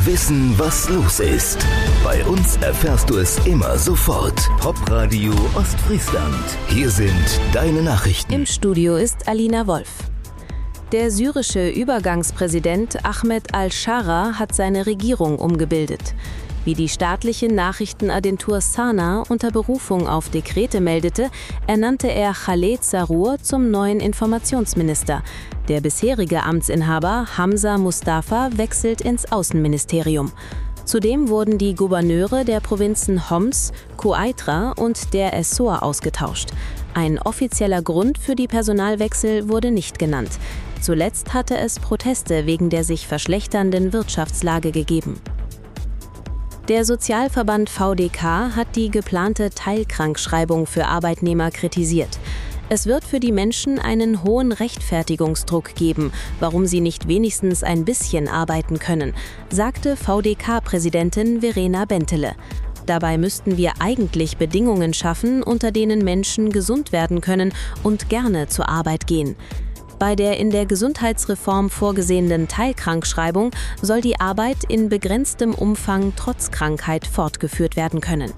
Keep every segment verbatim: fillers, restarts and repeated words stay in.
Wissen, was los ist. Bei uns erfährst du es immer sofort. Popradio Ostfriesland. Hier sind deine Nachrichten. Im Studio ist Alina Wolf. Der syrische Übergangspräsident Ahmed al-Shara hat seine Regierung umgebildet. Wie die staatliche Nachrichtenagentur Sana unter Berufung auf Dekrete meldete, ernannte er Khaled Sarur zum neuen Informationsminister. Der bisherige Amtsinhaber Hamza Mustafa wechselt ins Außenministerium. Zudem wurden die Gouverneure der Provinzen Homs, Quneitra und der Essor ausgetauscht. Ein offizieller Grund für die Personalwechsel wurde nicht genannt. Zuletzt hatte es Proteste wegen der sich verschlechternden Wirtschaftslage gegeben. Der Sozialverband V D K hat die geplante Teilkrankschreibung für Arbeitnehmer kritisiert. Es wird für die Menschen einen hohen Rechtfertigungsdruck geben, warum sie nicht wenigstens ein bisschen arbeiten können, sagte V D K-Präsidentin Verena Bentele. Dabei müssten wir eigentlich Bedingungen schaffen, unter denen Menschen gesund werden können und gerne zur Arbeit gehen. Bei der in der Gesundheitsreform vorgesehenen Teilkrankschreibung soll die Arbeit in begrenztem Umfang trotz Krankheit fortgeführt werden können.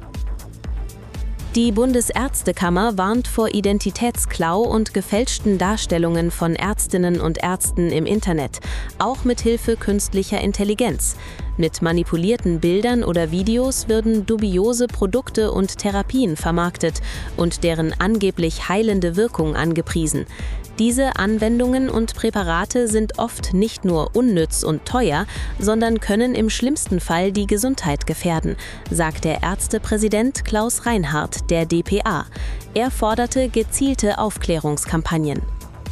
Die Bundesärztekammer warnt vor Identitätsklau und gefälschten Darstellungen von Ärztinnen und Ärzten im Internet, auch mit Hilfe künstlicher Intelligenz. Mit manipulierten Bildern oder Videos werden dubiose Produkte und Therapien vermarktet und deren angeblich heilende Wirkung angepriesen. Diese Anwendungen und Präparate sind oft nicht nur unnütz und teuer, sondern können im schlimmsten Fall die Gesundheit gefährden, sagt der Ärztepräsident Klaus Reinhardt der D P A. Er forderte gezielte Aufklärungskampagnen.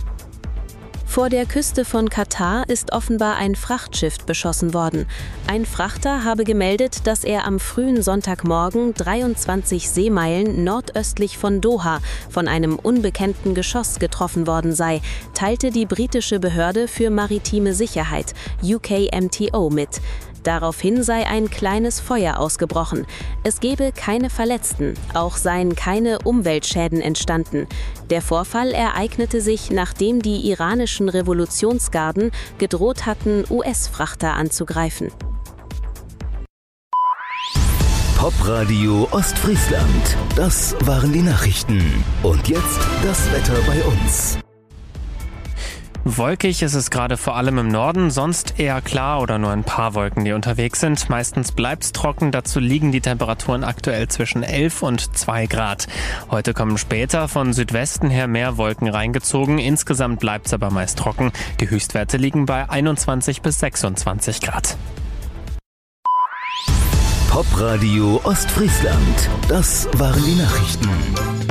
Vor der Küste von Katar ist offenbar ein Frachtschiff beschossen worden. Ein Frachter habe gemeldet, dass er am frühen Sonntagmorgen dreiundzwanzig Seemeilen nordöstlich von Doha von einem unbekannten Geschoss getroffen worden sei, teilte die britische Behörde für maritime Sicherheit, U K M T O, mit. Daraufhin sei ein kleines Feuer ausgebrochen. Es gebe keine Verletzten, auch seien keine Umweltschäden entstanden. Der Vorfall ereignete sich, nachdem die iranischen Revolutionsgarden gedroht hatten, U S-Frachter anzugreifen. Popradio Ostfriesland. Das waren die Nachrichten. Und jetzt das Wetter bei uns. Wolkig ist es gerade vor allem im Norden, sonst eher klar oder nur ein paar Wolken, die unterwegs sind. Meistens bleibt's trocken, dazu liegen die Temperaturen aktuell zwischen elf und zwei Grad. Heute kommen später von Südwesten her mehr Wolken reingezogen, insgesamt bleibt's aber meist trocken. Die Höchstwerte liegen bei einundzwanzig bis sechsundzwanzig Grad. Popradio Ostfriesland. Das waren die Nachrichten.